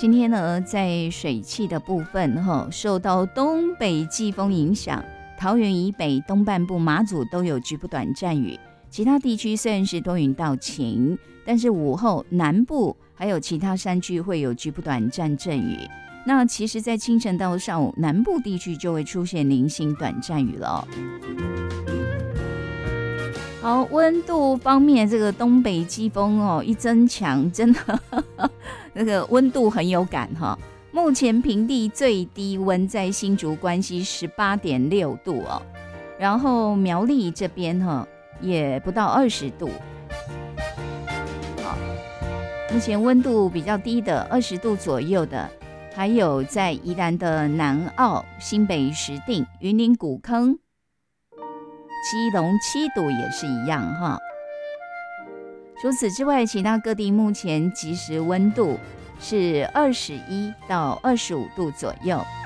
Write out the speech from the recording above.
今天呢，在水汽的部分受到东北季风影响，桃园以北东半部、马祖都有局部短暂雨，其他地区虽然是多云到晴，但是午后南部还有其他山区会有局部短暂阵雨。那其实在清晨到上午，南部地区就会出现零星短暂雨了。好，温度方面，这个东北季风一增强，真的那个温度很有感哈。目前平地最低温在新竹关西 18.6 度然后苗栗这边也不到20度。好，目前温度比较低的20度左右的，还有在宜兰的南澳、新北石碇、云林古坑、基隆7度也是一样哈。除此之外，其他各地目前即时温度是21到25度左右。